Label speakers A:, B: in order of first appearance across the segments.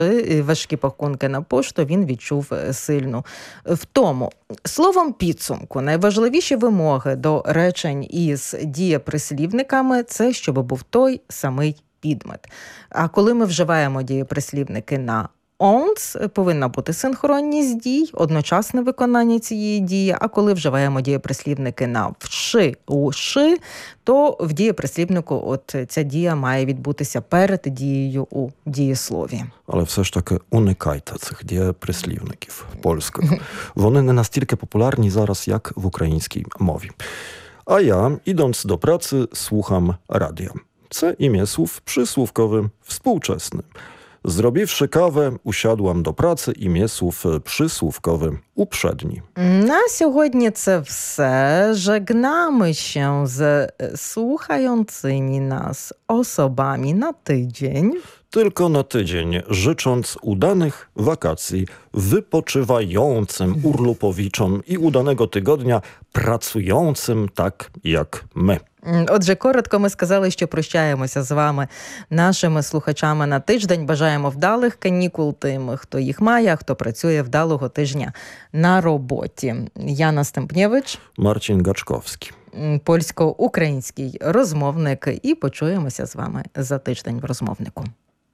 A: важкі пакунки на пошту, він відчув сильну втому. Словом підсумку, найважливіші вимоги до речень із дієприслівниками – це щоб був той самий підмет. А коли ми вживаємо дієприслівники на «онц», повинна бути синхронність дій, одночасне виконання цієї дії, а коли вживаємо дієприслівники на «вши», «уши», то в дієприслівнику от ця дія має відбутися перед дією у дієслові.
B: Але все ж таки уникайте цих дієприслівників польських. Вони не настільки популярні зараз, як в українській мові. A ja, idąc do pracy, słucham radia. Це imię słów przysłówkowy współczesny. Zrobiwszy kawę, usiadłam do pracy, imię słów przysłówkowy uprzedni.
A: На сьогодні це все. Żegnamy się ze słuchającymi nas osobami na tydzień.
B: Tylko na tydzień, życząc udanych wakacji wypoczywającym urlopowiczom i udanego tygodnia pracującym tak jak my.
A: Отже, коротко ми сказали, що прощаємося з вами, нашими слухачами на тиждень. Бажаємо вдалих канікул тим, хто їх має, а хто працює вдалого тижня на роботі. Яна Стемпнєвич.
B: Марcin Gaczkowski.
A: Польсько-український розмовник. І почуємося з вами за тиждень в розмовнику.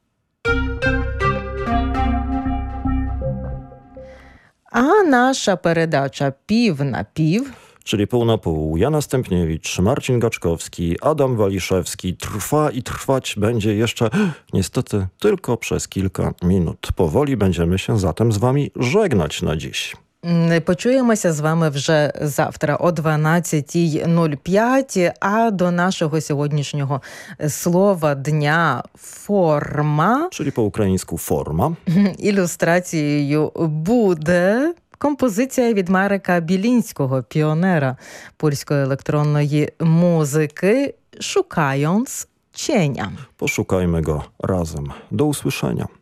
A: А наша передача «Пів на пів»,
B: czyli pół na pół. Jana Stępniewicz, Marcin Gaczkowski, Adam Waliszewski trwa i trwać będzie jeszcze niestety tylko przez kilka minut. Powoli będziemy się zatem z wami żegnać na dziś.
A: Почуємося з вами вже завтра о 12:05, а до нашого сьогоднішнього слова дня «форма»,
B: czyli po ukraińsku forma,
A: ілюстрацією буде композиція від Марека Білінського, піонера польської електронної музики, «Szukając cienia».
B: Poszukajmy go razem. Do usłyszenia.